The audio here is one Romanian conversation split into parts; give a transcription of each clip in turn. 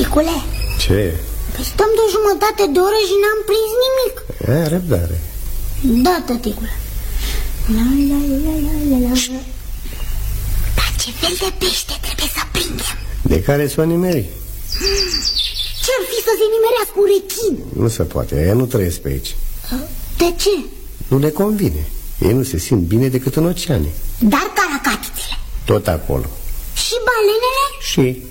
Tăticule. Ce? Păi stăm de o jumătate de oră și n-am prins nimic. Răbdare. Da, tăticule. Dar ce fel de pește trebuie să prindem? De care s-o nimeri? Ce-ar fi să se nimerească un rechin? Nu se poate, ei nu trăiesc pe aici. De ce? Nu le convine. Ei nu se simt bine decât în oceane. Dar caracatițele? Tot acolo. Și balenele? Și?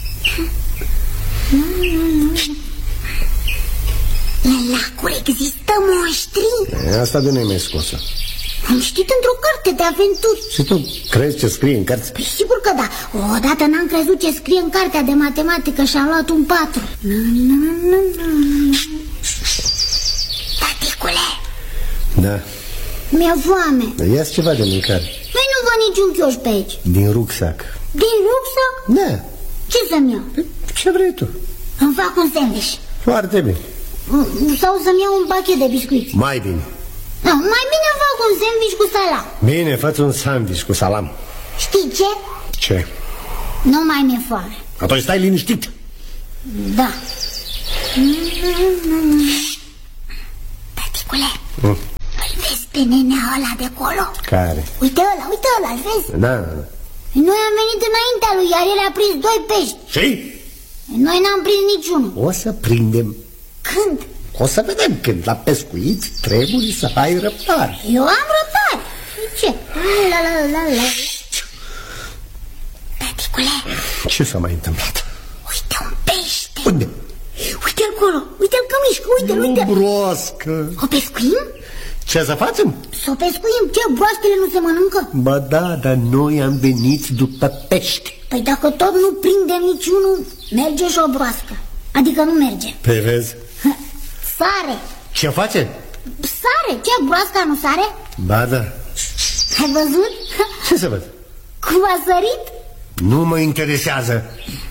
În lacuri există monștri? Asta de noi mi-ai scos-o. Am citit într-o carte de aventuri. Și tu crezi ce scrie în carte? Păi sigur că da. Odată n-am crezut ce scrie în cartea de matematică și am luat un 4. Taticule. Da. Mi-e foame. Ia-ți ceva de mâncare. Păi nu văd niciun chioș pe aici. Din rucsac. Din rucsac? Da. Ce să-mi iau? Ce vrei tu? Îmi fac un sandwich. Foarte bine. Sau să-mi iau un pachet de biscuiți. Mai bine. No, mai bine fac un sandwich cu salam. Bine, fă-ți un sandwich cu salam. Știi ce? Ce? Nu mai mi-e foame. Atunci stai liniștit. Da. Taticule, îl vezi pe nenea ăla de acolo? Care? Uite ăla, îl vezi? Da. Noi am venit înaintea lui, iar el a prins 2 pești. Și? Noi n-am prins niciunul. O să prindem. Când? O să vedem când la pescuit trebuie să ai răbdare. Eu am răbdare. Ce? La. Taticule, Ce s-a mai întâmplat? uite un pește. Unde? Uite acolo, uite-l că mișcă, uite-l. Nu broască. O pescuim? Ce să facem? Să o pescuim, ce, broaștele nu se mănâncă? Ba da, dar noi am venit după pește. Păi dacă tot nu prindem niciunul, merge și o broască. Adică nu merge. Pe vezi? Sare. Ce face? Sare, ce, broasca nu sare? Ba da. Ai văzut? Ce să văd? Cum a sărit? Nu mă interesează.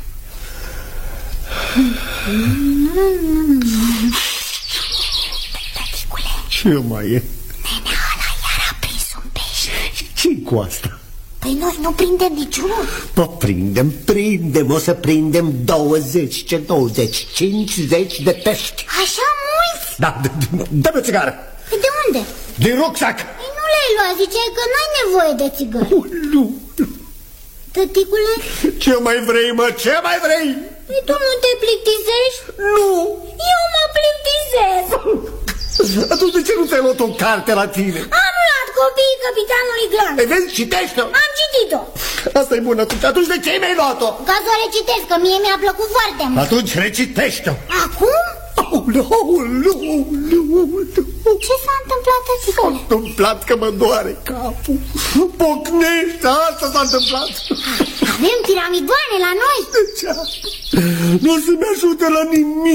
Taticule, Ce mai e? nenea ăla iar a prins un pește. Ce-i cu asta? Păi noi nu prindem niciunul. Pă, prindem, o să prindem 20, ce 20, 50 de pești. Așa mulți? Da, dă-mi o țigară. Păi de unde? Din rucsac. Păi nu le-ai luat, ziceai că n-ai nevoie de țigări. Nu. Tăticule? Ce mai vrei, mă, ce mai vrei? Păi tu nu te plictisești? Nu. Eu mă plictisesc. Atunci de ce nu ți-ai luat o carte la tine? Am luat Copiii Capitanului Glan. Ei, vezi, citește-o. Am citit-o. Asta e bun, atunci de ce mi-ai luat-o? Ca să o recitesc, că mie mi-a plăcut foarte mult. Atunci recitește-o. Acum? Ce s-a întâmplat, tăticule? S-a întâmplat că mă doare capul. Pocnește, asta s-a întâmplat. Avem tiramidoane la noi. Nu se mi ajută la nimic.